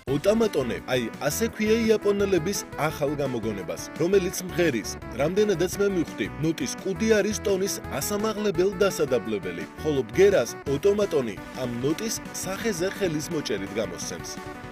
ოტამატონე, აი, ასე ქვია იაპონელების ახალ გამოგონებას, რომელიც მღერის. რამდენადაც მე მივხვდი, ნოტის კუდი არის ტონის ასამაღლებელ დასადაბლებელი, ხოლო ბგერას ოტამატონი ამ ნოტის სახეზე ხელის მოჭერით გამოსცემს.